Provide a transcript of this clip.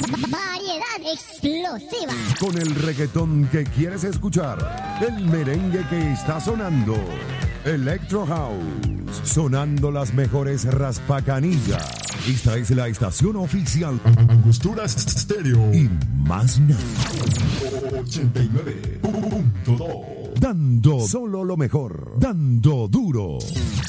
Variedad explosiva. Con el reggaetón que quieres escuchar, el merengue que está sonando, Electro House, sonando las mejores raspacanillas. Esta es la estación oficial Angostura Stereo y más nada. 89.2. Dando solo lo mejor, dando duro.